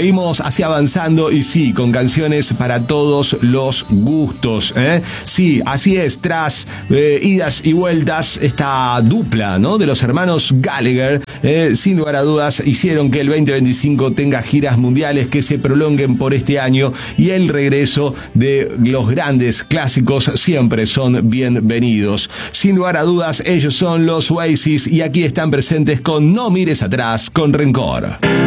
seguimos así avanzando y sí, con canciones para todos los gustos, ¿eh? Sí, así es, tras idas y vueltas, esta dupla, ¿no?, de los hermanos Gallagher, sin lugar a dudas, hicieron que el 2025 tenga giras mundiales que se prolonguen por este año, y el regreso de los grandes clásicos siempre son bienvenidos. Sin lugar a dudas, ellos son los Oasis y aquí están presentes con No mires atrás con Rencor.